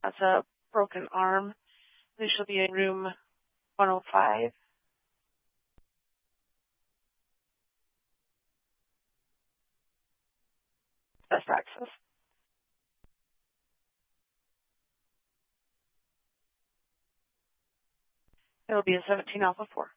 has a broken arm. They shall be in room 105. Best access. It'll be a 17 Alpha 4.